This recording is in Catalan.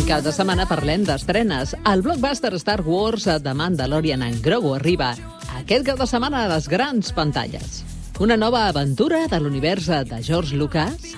Cada setmana parlem d'estrenes. El blockbuster Star Wars The Mandalorian en Grogu arriba aquest cap de setmana a les grans pantalles. Una nova aventura de l'univers de George Lucas